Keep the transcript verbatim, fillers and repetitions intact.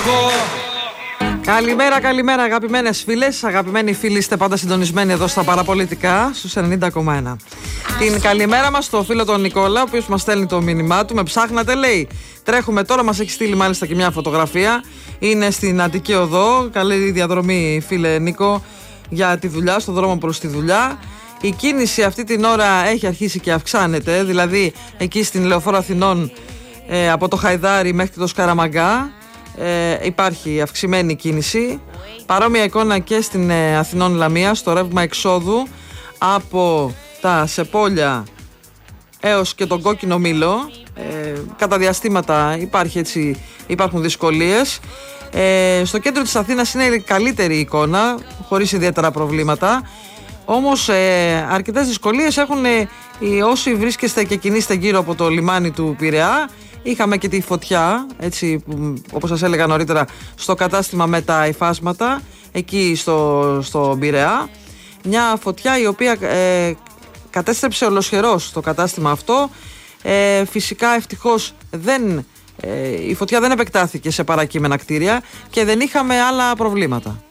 Καλημέρα, καλημέρα αγαπημένες φίλες, αγαπημένοι φίλοι, είστε πάντα συντονισμένοι εδώ στα παραπολιτικά στους ενενήντα κόμμα ένα. Την καλημέρα μας στο φίλο τον Νικόλα, ο οποίος μας στέλνει το μήνυμά του, με ψάχνατε λέει. Τρέχουμε τώρα, μας έχει στείλει μάλιστα και μια φωτογραφία. Είναι στην Αττική Οδό, καλή διαδρομή φίλε Νίκο για τη δουλειά, στον δρόμο προς τη δουλειά. Η κίνηση αυτή την ώρα έχει αρχίσει και αυξάνεται, δηλαδή εκεί στην Λεωφόρο Αθηνών ε, από το Χαϊδάρι μέχρι το Σκαραμαγκά. Ε, υπάρχει αυξημένη κίνηση. Παρόμοια εικόνα και στην ε, Αθηνών Λαμία, στο ρεύμα εξόδου από τα Σεπόλια έως και τον Κόκκινο Μήλο. Ε, κατά διαστήματα υπάρχει έτσι, υπάρχουν δυσκολίες. Ε, στο κέντρο της Αθήνας είναι η καλύτερη εικόνα, χωρίς ιδιαίτερα προβλήματα. Όμως ε, αρκετές δυσκολίες έχουν ε, οι όσοι βρίσκεστε και κινείστε γύρω από το λιμάνι του Πειραιά. Είχαμε και τη φωτιά, έτσι, όπως σας έλεγα νωρίτερα, στο κατάστημα με τα υφάσματα, εκεί στο, στο Πειραιά. Μια φωτιά η οποία ε, κατέστρεψε ολοσχερός το κατάστημα αυτό. Ε, φυσικά ευτυχώς δεν, ε, η φωτιά δεν επεκτάθηκε σε παρακείμενα κτίρια και δεν είχαμε άλλα προβλήματα.